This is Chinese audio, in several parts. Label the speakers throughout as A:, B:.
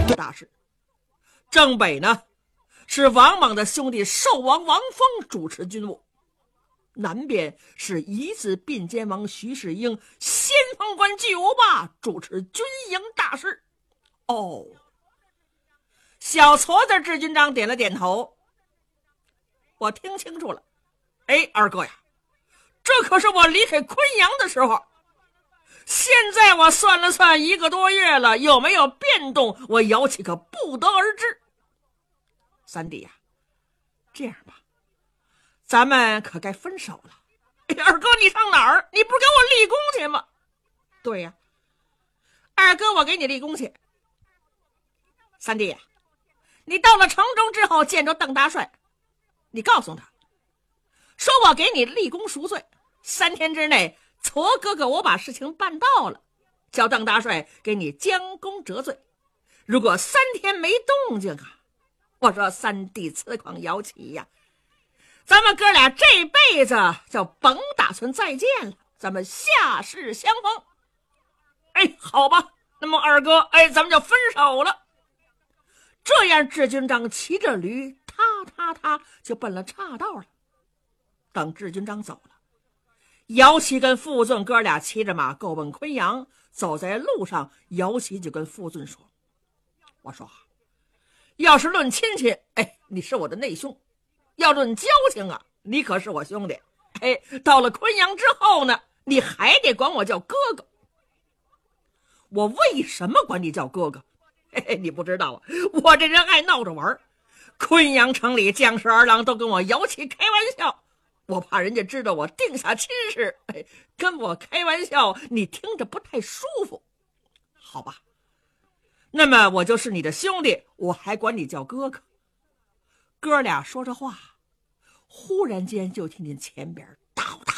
A: 大事。正北呢是王莽的兄弟寿王王峰主持军务，南边是夷子并监王徐世英、先锋官巨无霸主持军营大事。哦，小矬子志军长点了点头，我听清楚了。哎，二哥呀，这可是我离开昆阳的时候，现在我算了算1个多月了，有没有变动，我姚启可不得而知。三弟呀，这样吧，咱们可该分手了。哎，二哥你上哪儿？你不是给我立功去吗？对呀，二哥我给你立功去。三弟呀，你到了城中之后见着邓大帅，你告诉他说我给你立功赎罪，3天之内矬哥哥我把事情办到了，叫邓大帅给你将功折罪。如果3天没动静啊，我说三弟此况姚启呀，咱们哥俩这辈子就甭打算再见了，咱们下世相逢。哎，好吧，那么二哥，哎，咱们就分手了。这样志军长骑着驴他就奔了岔道了。等志军长走了，姚启跟傅俊哥俩骑着马够奔昆阳，走在路上，姚启就跟傅俊说，我说要是论亲戚，哎，你是我的内兄；要论交情啊，你可是我兄弟。哎，到了昆阳之后呢，你还得管我叫哥哥。我为什么管你叫哥哥？嘿嘿，你不知道啊，我这人爱闹着玩。昆阳城里将士儿郎都跟我姚启开玩笑，我怕人家知道我定下亲事，哎，跟我开玩笑，你听着不太舒服。好吧，那么我就是你的兄弟，我还管你叫哥哥。哥俩说着话，忽然间就听见前边叨叨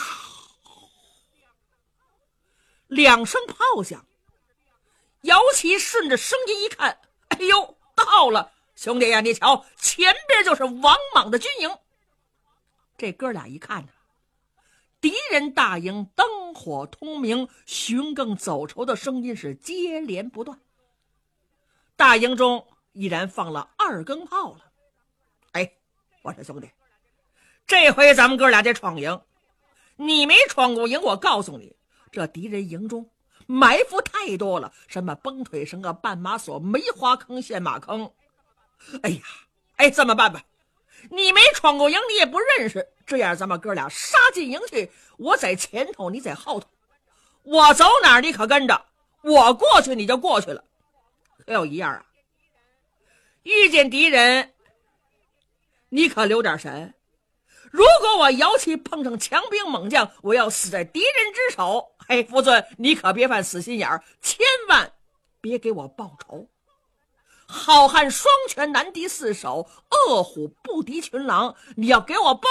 A: 2声炮响。姚启顺着声音一看，哎呦，到了！兄弟呀，你瞧，前边就是王莽的军营。这哥俩一看呢，敌人大营灯火通明，巡更走筹的声音是接连不断。大营中依然放了2更炮了。哎，我说兄弟，这回咱们哥俩得闯营。你没闯过营，我告诉你，这敌人营中埋伏太多了，什么崩腿绳啊、绊马索、梅花坑、陷马坑。哎呀，哎，这么办吧，你没闯过营，你也不认识，这样咱们哥俩杀进营去，我在前头，你在后头，我走哪儿你可跟着，我过去你就过去了。可有一样啊，遇见敌人你可留点神，如果我姚启碰上强兵猛将，我要死在敌人之手，嘿，夫尊，你可别犯死心眼儿，千万别给我报仇。好汉双拳难敌4手，饿虎不敌群狼，你要给我报